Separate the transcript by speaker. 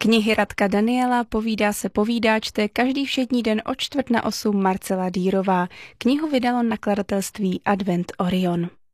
Speaker 1: Knihy Radka Daniela Povídá se povídá čte každý všední den od 7:45 Marcela Dýrová. Knihu vydalo nakladatelství Advent Orion.